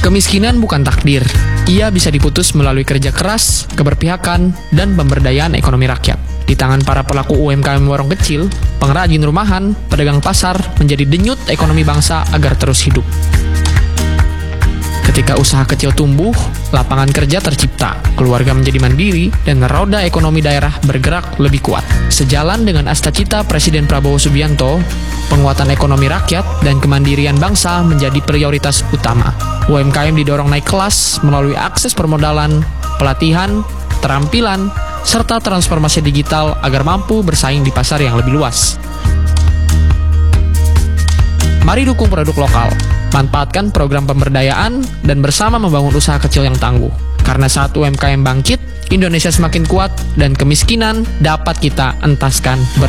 Kemiskinan bukan takdir. Ia bisa diputus melalui kerja keras, keberpihakan, dan pemberdayaan ekonomi rakyat. Di tangan para pelaku UMKM warung kecil, pengrajin rumahan, pedagang pasar menjadi denyut ekonomi bangsa agar terus hidup. Ketika usaha kecil tumbuh, lapangan kerja tercipta, keluarga menjadi mandiri, dan roda ekonomi daerah bergerak lebih kuat. Sejalan dengan asta-cita Presiden Prabowo Subianto, penguatan ekonomi rakyat dan kemandirian bangsa menjadi prioritas utama. UMKM didorong naik kelas melalui akses permodalan, pelatihan, keterampilan, serta transformasi digital agar mampu bersaing di pasar yang lebih luas. Mari dukung produk lokal, manfaatkan program pemberdayaan, dan bersama membangun usaha kecil yang tangguh. Karena saat UMKM bangkit, Indonesia semakin kuat dan kemiskinan dapat kita entaskan bersama.